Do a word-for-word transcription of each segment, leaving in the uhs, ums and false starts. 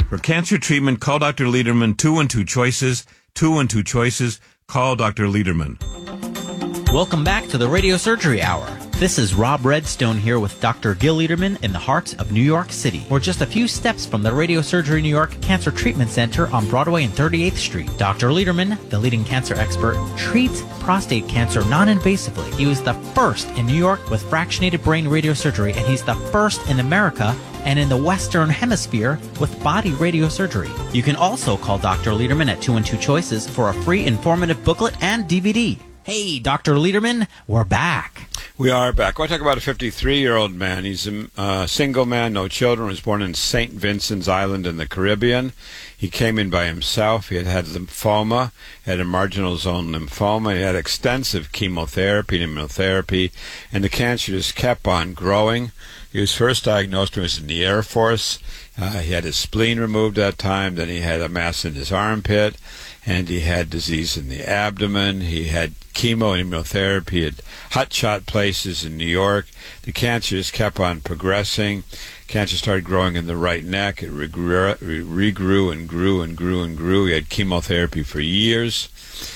For cancer treatment, call Doctor Lederman, two one two choices, two one two choices, call Doctor Lederman. Welcome back to the Radio Surgery Hour. This is Rob Redstone here with Doctor Gil Lederman in the heart of New York City. We're just a few steps from the Radio Surgery New York Cancer Treatment Center on Broadway and thirty-eighth Street. Doctor Lederman, the leading cancer expert, treats prostate cancer non-invasively. He was the first in New York with fractionated brain radiosurgery, and he's the first in America and in the Western Hemisphere with body radiosurgery. You can also call Doctor Lederman at two one two choices for a free informative booklet and D V D. Hey, Doctor Lederman, we're back. We are back. I want to talk about a fifty-three-year-old man. He's a uh, single man, no children, was born in Saint Vincent's Island in the Caribbean. He came in by himself. He had had lymphoma, had a marginal zone lymphoma. He had extensive chemotherapy and immunotherapy, and the cancer just kept on growing. He was first diagnosed when he was in the Air Force. Uh, he had his spleen removed that time. Then he had a mass in his armpit, and he had disease in the abdomen. He had chemo and immunotherapy at hot-shot places in New York. The cancer just kept on progressing. Cancer started growing in the right neck. It regrew, regrew and grew and grew and grew. He had chemotherapy for years.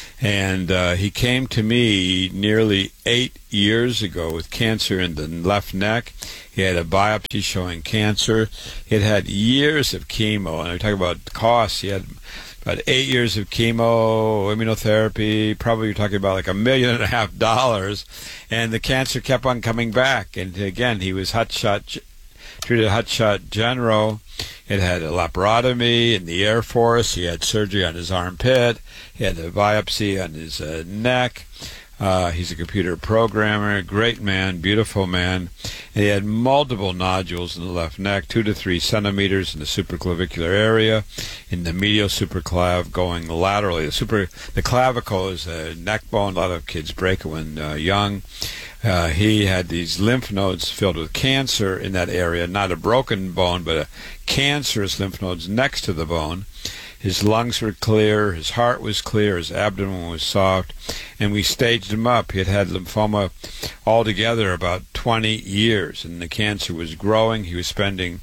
And uh, he came to me nearly eight years ago with cancer in the left neck. He had a biopsy showing cancer. He had had years of chemo. And I talk about costs. He had about eight years of chemo, immunotherapy. Probably you're talking about like a million and a half dollars. And the cancer kept on coming back. And again, he was hotshot, treated hotshot general. It had a laparotomy in the Air Force. He had surgery on his armpit. He had a biopsy on his uh, neck. Uh, he's a computer programmer, great man, beautiful man. And he had multiple nodules in the left neck, two to three centimeters in the supraclavicular area, in the medial supraclav going laterally. The, super, the clavicle is a neck bone. A lot of kids break it when uh, young. Uh, he had these lymph nodes filled with cancer in that area, not a broken bone, but a cancerous lymph nodes next to the bone. His lungs were clear, his heart was clear, his abdomen was soft, and we staged him up. He had had lymphoma altogether about twenty years, and the cancer was growing. He was spending,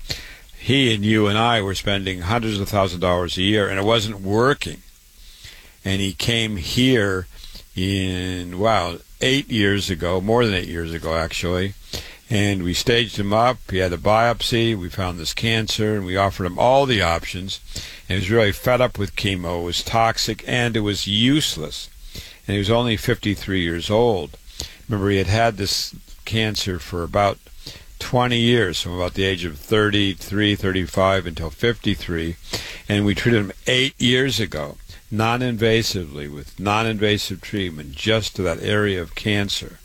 he and you and I were spending hundreds of thousands of dollars a year, and it wasn't working. And he came here in, wow, eight years ago, more than eight years ago, actually, and we staged him up. He had a biopsy. We found this cancer, and we offered him all the options. And he was really fed up with chemo. It was toxic, and it was useless. And he was only fifty-three years old. Remember, he had had this cancer for about twenty years, from about the age of thirty-three, thirty-five until fifty-three. And we treated him eight years ago, non-invasively, with non-invasive treatment, just to that area of cancer.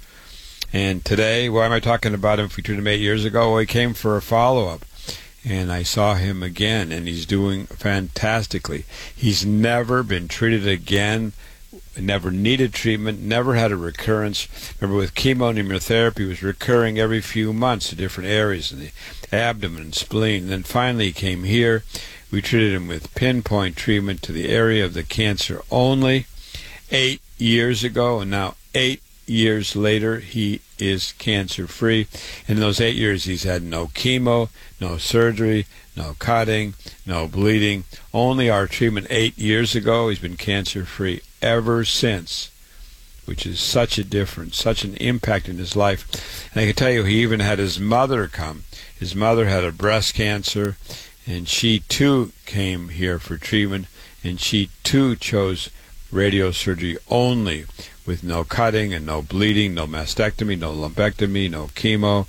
And today, why am I talking about him if we treated him eight years ago? Well, he came for a follow-up. And I saw him again, and he's doing fantastically. He's never been treated again, never needed treatment, never had a recurrence. Remember, with chemo and immunotherapy, it was recurring every few months to different areas in the abdomen and spleen. And then finally he came here. We treated him with pinpoint treatment to the area of the cancer only eight years ago, and now eight years later, he is cancer-free. In those eight years, he's had no chemo, no surgery, no cutting, no bleeding. Only our treatment eight years ago, he's been cancer-free ever since, which is such a difference, such an impact in his life. And I can tell you, he even had his mother come. His mother had a breast cancer, and she too came here for treatment, and she too chose radiosurgery only, with no cutting and no bleeding, no mastectomy, no lumpectomy, no chemo,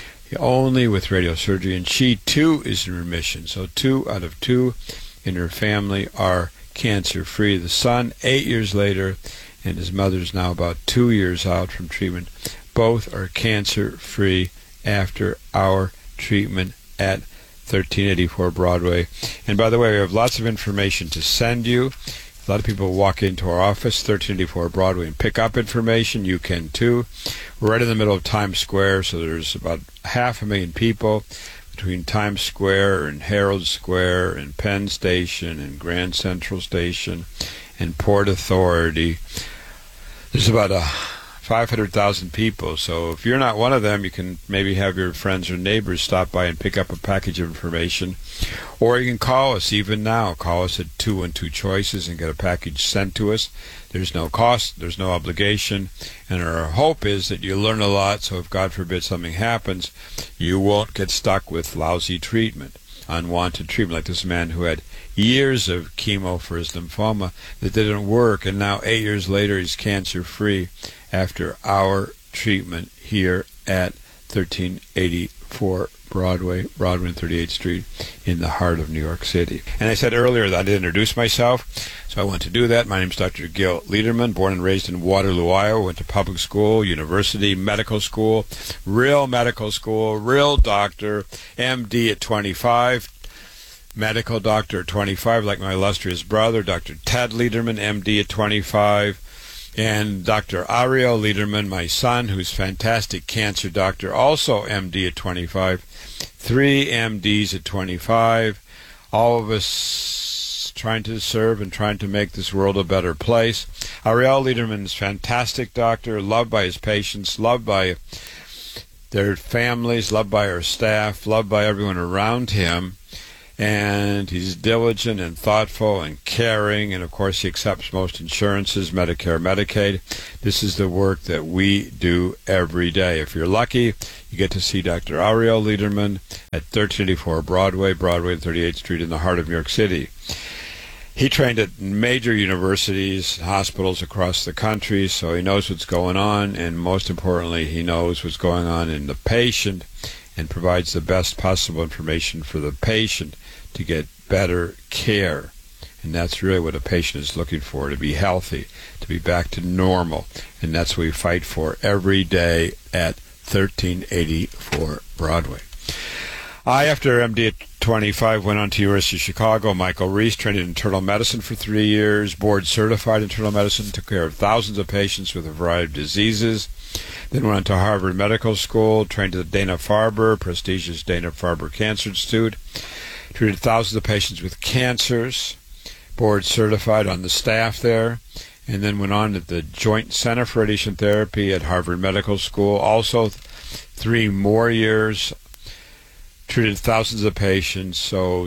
only with radiosurgery. And she too is in remission. So two out of two in her family are cancer-free. The son, eight years later, and his mother's now about two years out from treatment. Both are cancer-free after our treatment at thirteen eighty-four Broadway. And by the way, we have lots of information to send you. A lot of people walk into our office, thirteen eighty-four Broadway, and pick up information. You can too. We're right in the middle of Times Square, so there's about half a million people between Times Square and Herald Square and Penn Station and Grand Central Station and Port Authority. There's about a five hundred thousand people. So if you're not one of them, you can maybe have your friends or neighbors stop by and pick up a package of information. Or you can call us even now. Call us at two one two choices and get a package sent to us. There's no cost, there's no obligation, and our hope is that you learn a lot, so if God forbid something happens, you won't get stuck with lousy treatment, unwanted treatment, like this man who had years of chemo for his lymphoma that didn't work, and now eight years later he's cancer-free after our treatment here at thirteen eighty-four Broadway, Broadway and thirty-eighth Street in the heart of New York City. And I said earlier that I didn't introduce myself, so I want to do that. My name is Doctor Gil Liederman, born and raised in Waterloo, Iowa. Went to public school, university, medical school, real medical school, real doctor, M D at twenty-five, medical doctor at twenty-five, like my illustrious brother, Doctor Ted Liederman, M D at twenty-five, and Doctor Ariel Liederman, my son, who's fantastic cancer doctor, also M D at twenty-five. Three M Ds at twenty-five, all of us trying to serve and trying to make this world a better place. Ariel Liederman is a fantastic doctor, loved by his patients, loved by their families, loved by our staff, loved by everyone around him. And he's diligent and thoughtful and caring, and of course he accepts most insurances, Medicare, Medicaid. This is the work that we do every day. If you're lucky, you get to see Doctor Ariel Liederman at thirteen eighty-four Broadway, Broadway and thirty-eighth Street in the heart of New York City. He trained at major universities, hospitals across the country, so he knows what's going on, and most importantly, he knows what's going on in the patient and provides the best possible information for the patient to get better care. And that's really what a patient is looking for, to be healthy, to be back to normal. And that's what we fight for every day at thirteen eighty-four Broadway. I, after M D at twenty-five, went on to University of Chicago. Michael Reese, trained in internal medicine for three years, board certified internal medicine, took care of thousands of patients with a variety of diseases. Then went on to Harvard Medical School, trained at the Dana-Farber, prestigious Dana-Farber Cancer Institute, treated thousands of patients with cancers, board certified on the staff there, and then went on to the Joint Center for Radiation Therapy at Harvard Medical School, also th- three more years, treated thousands of patients, so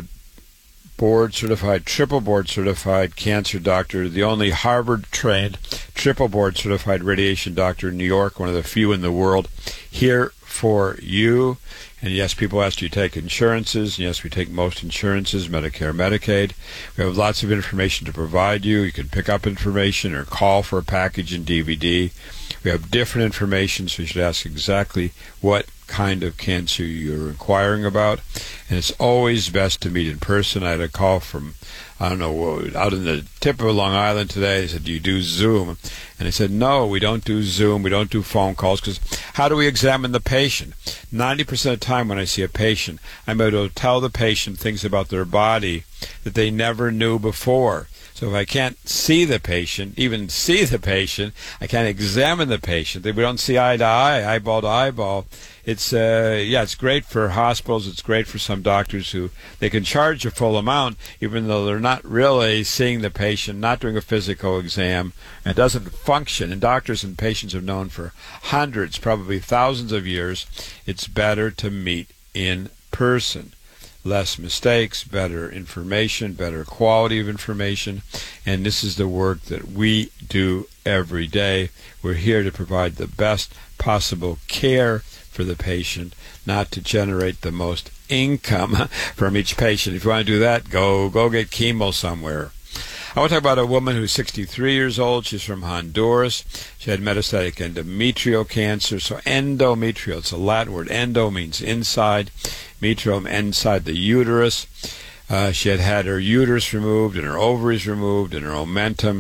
board certified, triple board certified cancer doctor, the only Harvard trained triple board certified radiation doctor in New York, one of the few in the world, here for you. And yes, people ask, do you take insurances? And yes, we take most insurances, Medicare, Medicaid. We have lots of information to provide you. You can pick up information or call for a package in D V D. We have different information, so you should ask exactly what kind of cancer you're inquiring about. And it's always best to meet in person. I had a call from, I don't know, out in the tip of Long Island today. They said, do you do Zoom? And I said, no, we don't do Zoom. We don't do phone calls, because how do we examine the patient? ninety percent of the time when I see a patient, I'm able to tell the patient things about their body that they never knew before. So if I can't see the patient, even see the patient, I can't examine the patient. We don't see eye to eye, eyeball to eyeball. It's uh, yeah, it's great for hospitals. It's great for some doctors who they can charge a full amount, even though they're not really seeing the patient, not doing a physical exam, and it doesn't function. And doctors and patients have known for hundreds, probably thousands of years, it's better to meet in person. Less mistakes, better information, better quality of information, and this is the work that we do every day. We're here to provide the best possible care for the patient, not to generate the most income from each patient. If you want to do that, go go get chemo somewhere. I want to talk about a woman who's sixty-three years old. She's from Honduras. She had metastatic endometrial cancer. So endometrial, it's a Latin word. Endo means inside. Metrium, inside the uterus. Uh, she had had her uterus removed and her ovaries removed and her omentum.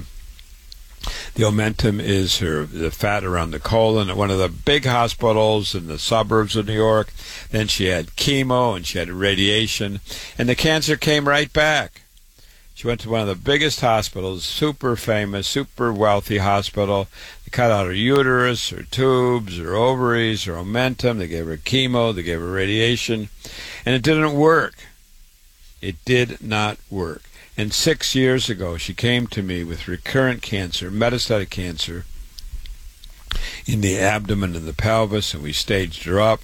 The omentum is her the fat around the colon at one of the big hospitals in the suburbs of New York. Then she had chemo and she had radiation, and the cancer came right back. She went to one of the biggest hospitals, super famous, super wealthy hospital. They cut out her uterus, her tubes, her ovaries, her omentum. They gave her chemo, they gave her radiation, and it didn't work. It did not work. And six years ago, she came to me with recurrent cancer, metastatic cancer, in the abdomen and the pelvis, and we staged her up.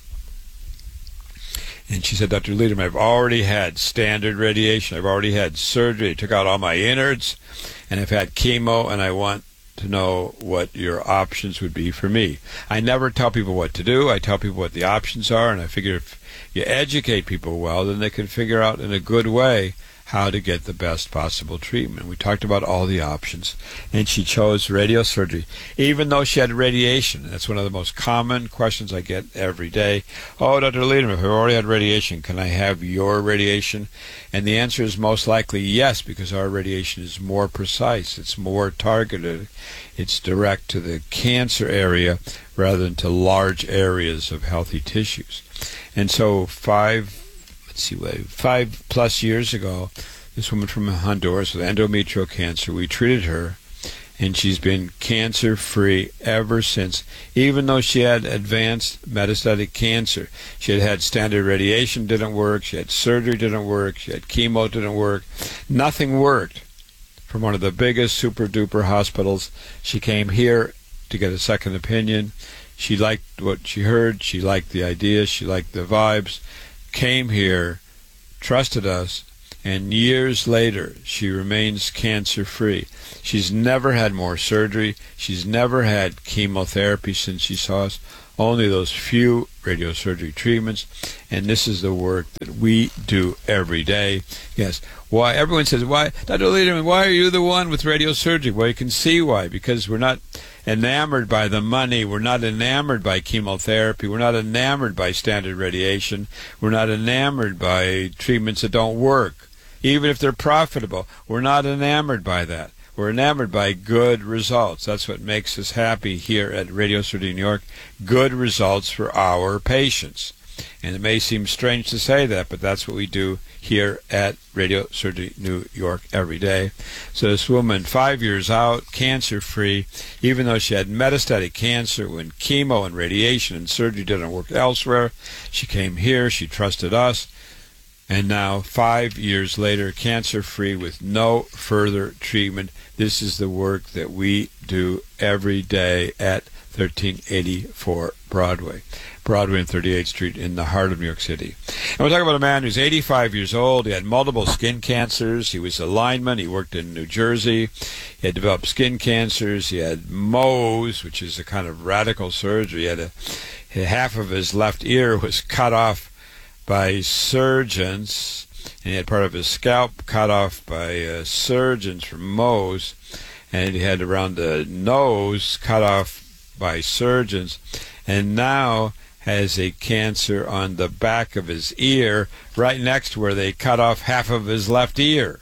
And she said, Doctor Lederman, I've already had standard radiation. I've already had surgery. I took out all my innards, and I've had chemo, and I want to know what your options would be for me. I never tell people what to do. I tell people what the options are, and I figure if you educate people well, then they can figure out in a good way how to get the best possible treatment. We talked about all the options, and she chose radiosurgery, even though she had radiation. That's one of the most common questions I get every day. Oh, Doctor Lederman, if I already had radiation, can I have your radiation? And the answer is most likely yes, because our radiation is more precise. It's more targeted. It's direct to the cancer area rather than to large areas of healthy tissues. And so five Let's see, five plus years ago, this woman from Honduras with endometrial cancer, we treated her, and she's been cancer-free ever since, even though she had advanced metastatic cancer. She had had standard radiation, didn't work. She had surgery, didn't work. She had chemo, didn't work. Nothing worked. From one of the biggest super-duper hospitals, she came here to get a second opinion. She liked what she heard. She liked the ideas. She liked the vibes. Came here, trusted us, and years later she remains cancer-free. She's never had more surgery. She's never had chemotherapy since she saw us, only those few radiosurgery treatments, and this is the work that we do every day. Yes, why? Everyone says, why, Doctor Lederman, why are you the one with radiosurgery? Well, you can see why, because we're not enamored by the money. We're not enamored by chemotherapy. We're not enamored by standard radiation. We're not enamored by treatments that don't work, even if they're profitable. We're not enamored by that. We're enamored by good results. That's what makes us happy here at Radiosurgery New York. Good results for our patients. And it may seem strange to say that, but that's what we do here at Radiosurgery New York every day. So this woman, five years out, cancer-free, even though she had metastatic cancer when chemo and radiation and surgery didn't work elsewhere, she came here, she trusted us, and now, five years later, cancer-free with no further treatment. This is the work that we do every day at thirteen eighty-four Broadway. Broadway and thirty-eighth Street in the heart of New York City. And we're talking about a man who's eighty-five years old. He had multiple skin cancers. He was a lineman. He worked in New Jersey. He had developed skin cancers. He had Mohs, which is a kind of radical surgery. He had a, half of his left ear was cut off by surgeons, and he had part of his scalp cut off by uh, surgeons from Mohs, and he had around the nose cut off by surgeons, and now has a cancer on the back of his ear, right next to where they cut off half of his left ear.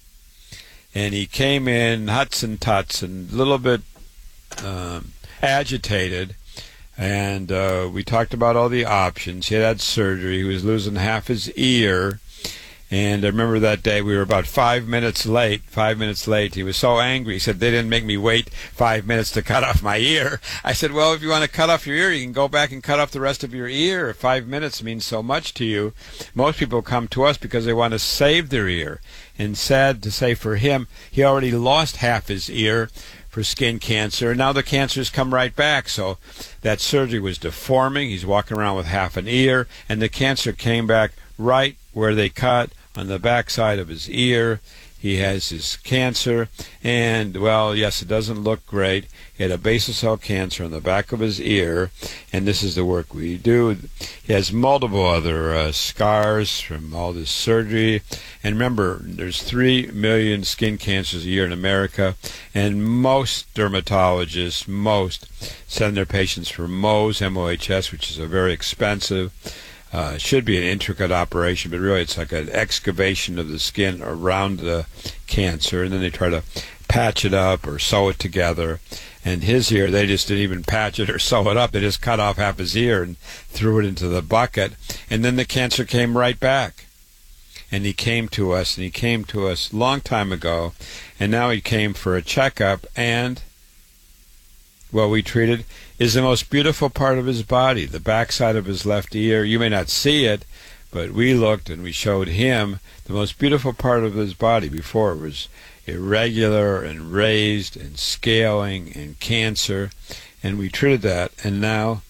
And he came in huts and tuts and a little bit um, agitated, and uh, we talked about all the options. He had had surgery. He was losing half his ear. And I remember that day we were about five minutes late. Five minutes late. He was so angry. He said, they didn't make me wait five minutes to cut off my ear. I said, well, if you want to cut off your ear, you can go back and cut off the rest of your ear. If five minutes means so much to you. Most people come to us because they want to save their ear. And sad to say for him, he already lost half his ear for skin cancer, and now the cancer's come right back. So that surgery was deforming. He's walking around with half an ear, and the cancer came back right where they cut on the back side of his ear. He has his cancer, and, well, yes, it doesn't look great. He had a basal cell cancer on the back of his ear, and this is the work we do. He has multiple other uh, scars from all this surgery. And remember, there's three million skin cancers a year in America, and most dermatologists, most, send their patients for Mohs, M O H S, which is a very expensive, Uh, should be an intricate operation, but really it's like an excavation of the skin around the cancer, and then they try to patch it up or sew it together. And his ear, they just didn't even patch it or sew it up. They just cut off half his ear and threw it into the bucket, and then the cancer came right back. And he came to us, and he came to us a long time ago, and now he came for a checkup, and what we treated is the most beautiful part of his body, the backside of his left ear. You may not see it, but we looked and we showed him the most beautiful part of his body. Before it was irregular and raised and scaling and cancer. and we treated that, and now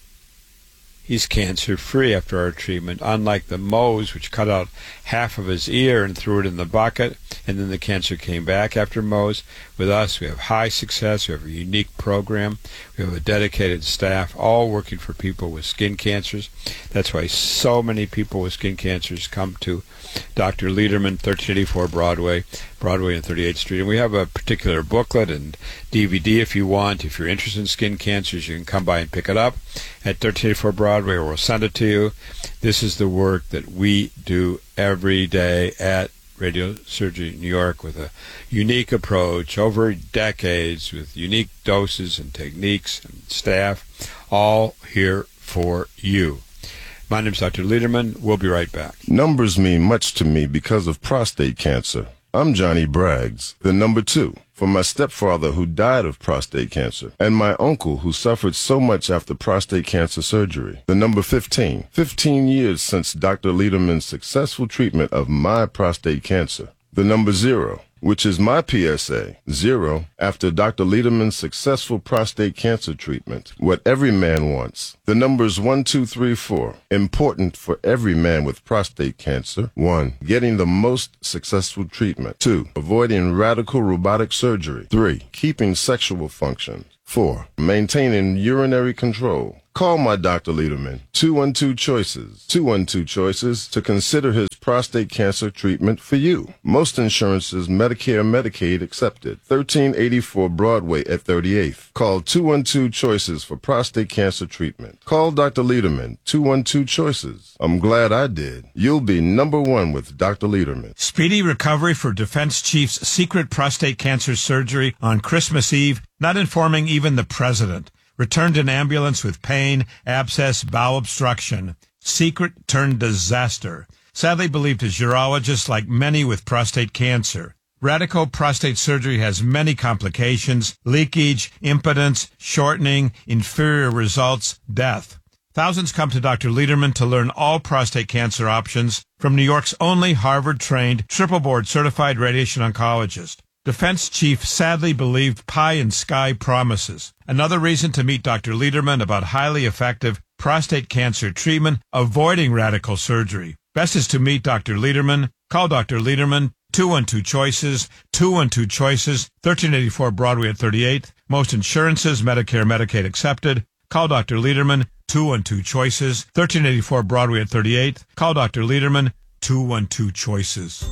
he's cancer-free after our treatment, unlike the Mohs, which cut out half of his ear and threw it in the bucket, and then the cancer came back after Mohs. With us, we have high success. We have a unique program. We have a dedicated staff, all working for people with skin cancers. That's why so many people with skin cancers come to Doctor Lederman, thirteen eighty-four Broadway, Broadway and thirty-eighth Street. And we have a particular booklet and D V D if you want. If you're interested in skin cancers, you can come by and pick it up at thirteen eighty-four Broadway, or we'll send it to you. This is the work that we do every day at Radio Surgery New York, with a unique approach over decades, with unique doses and techniques and staff, all here for you. My name is Doctor Lederman. We'll be right back. Numbers mean much to me because of prostate cancer. I'm Johnny Braggs, the number two, for my stepfather who died of prostate cancer, and my uncle who suffered so much after prostate cancer surgery. The number fifteen, fifteen years since Doctor Lederman's successful treatment of my prostate cancer. The number zero, which is my P S A, zero, after Doctor Lederman's successful prostate cancer treatment. What every man wants. The numbers one, two, three, four, important for every man with prostate cancer. One, getting the most successful treatment. Two, avoiding radical robotic surgery. Three, keeping sexual function. Four, maintaining urinary control. Call my Doctor Lederman, two one two Choices, two one two Choices, to consider his prostate cancer treatment for you. Most insurances, Medicare, Medicaid accepted. thirteen eighty-four Broadway at thirty-eighth. Call two one two Choices for prostate cancer treatment. Call Doctor Lederman, two one two Choices. I'm glad I did. You'll be number one with Doctor Lederman. Speedy recovery for Defense Chief's secret prostate cancer surgery on Christmas Eve, not informing even the president. Returned in ambulance with pain, abscess, bowel obstruction. Secret turned disaster. Sadly believed his urologist, like many with prostate cancer. Radical prostate surgery has many complications: leakage, impotence, shortening, inferior results, death. Thousands come to Doctor Lederman to learn all prostate cancer options from New York's only Harvard-trained, triple-board certified radiation oncologist. Defense Chief sadly believed pie in sky promises. Another reason to meet Doctor Lederman about highly effective prostate cancer treatment, avoiding radical surgery. Best is to meet Doctor Lederman. Call Doctor Lederman, two one two Choices, two one two Choices, thirteen eighty-four Broadway at thirty-eighth. Most insurances, Medicare, Medicaid accepted. Call Doctor Lederman, two one two Choices, thirteen eighty-four Broadway at thirty-eighth. Call Doctor Lederman, two one two Choices.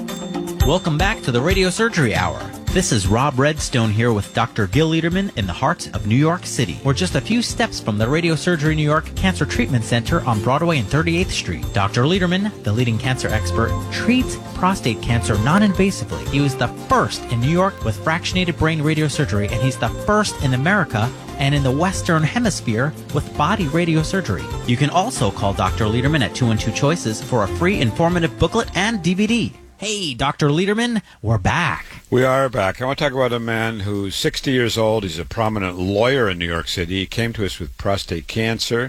Welcome back to the Radio Surgery Hour. This is Rob Redstone here with Doctor Gil Lederman in the heart of New York City. We're just a few steps from the Radio Surgery New York Cancer Treatment Center on Broadway and thirty-eighth Street. Doctor Lederman, the leading cancer expert, treats prostate cancer non-invasively. He was the first in New York with fractionated brain radiosurgery, and he's the first in America and in the Western Hemisphere with body radiosurgery. You can also call Doctor Lederman at two one two Choices for a free informative booklet and D V D. Hey, Doctor Lederman, we're back. We are back. I want to talk about a man who's sixty years old. He's a prominent lawyer in New York City. He came to us with prostate cancer.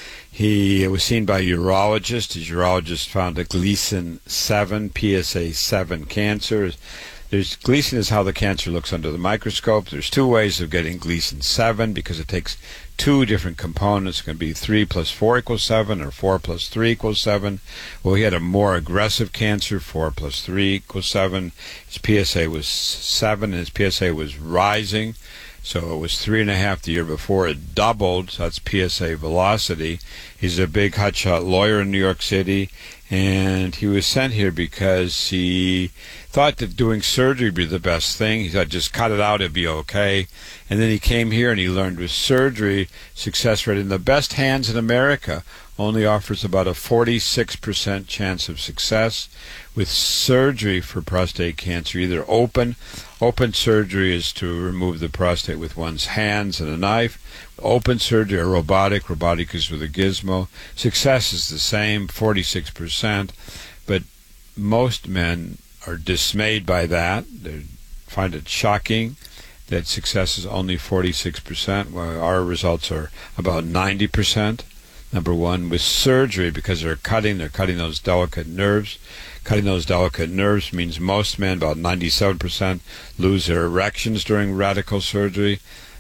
He was seen by a urologist. His urologist found a Gleason seven, P S A seven cancer. There's, Gleason is how the cancer looks under the microscope. There's two ways of getting Gleason seven because it takes two different components. It can be three plus four equals seven, or four plus three equals seven. Well, he had a more aggressive cancer, four plus three equals seven. His P S A was seven, and his P S A was rising. So it was three and a half the year before. It doubled, so that's P S A velocity. He's a big hotshot lawyer in New York City, and he was sent here because he thought that doing surgery would be the best thing. He thought just cut it out, it'd be okay. And then he came here and he learned with surgery, success rate in the best hands in America only offers about a forty-six percent chance of success. With surgery for prostate cancer, either open, open surgery is to remove the prostate with one's hands and a knife. Open surgery or robotic, robotic is with a gizmo. Success is the same, forty-six percent, but most men are dismayed by that. They find it shocking that success is only forty-six percent, while our results are about ninety percent. Number one, with surgery, because they're cutting, they're cutting those delicate nerves. Cutting those delicate nerves means most men, about ninety-seven percent, lose their erections during radical surgery.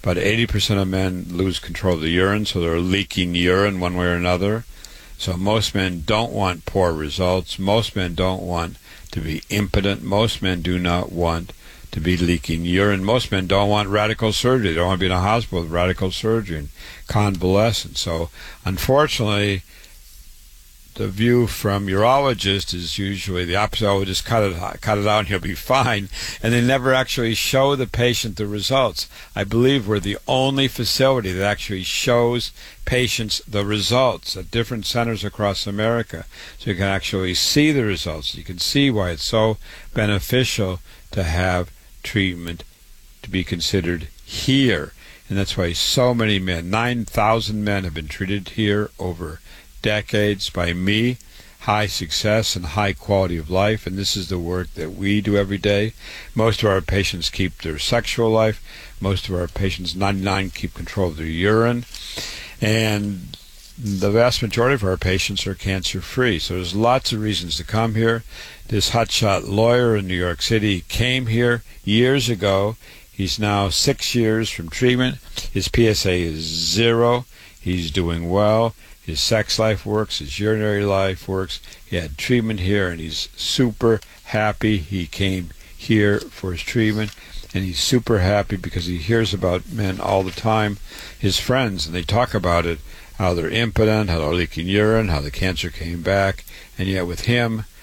About eighty percent of men lose control of the urine, so they're leaking urine one way or another. So most men don't want poor results. Most men don't want to be impotent. Most men do not want to be leaking urine. Most men don't want radical surgery. They don't want to be in a hospital with radical surgery and convalescence. So unfortunately, the view from urologists is usually the opposite. Oh, just cut it, cut it out and he'll be fine. And they never actually show the patient the results. I believe we're the only facility that actually shows patients the results at different centers across America. So you can actually see the results. You can see why it's so beneficial to have treatment to be considered here. And that's why so many men, nine thousand men, have been treated here over decades by me. High success and high quality of life, and this is the work that we do every day. Most of our patients keep their sexual life. Most of our patients, ninety-nine, keep control of their urine, and the vast majority of our patients are cancer-free. So there's lots of reasons to come here. This hotshot lawyer in New York City came here years ago. He's now six years from treatment. His P S A is zero. He's doing well. His sex life works. His urinary life works. He had treatment here, and he's super happy. He came here for his treatment, and he's super happy because he hears about men all the time, his friends, and they talk about it, how they're impotent, how they're leaking urine, how the cancer came back, and yet with him,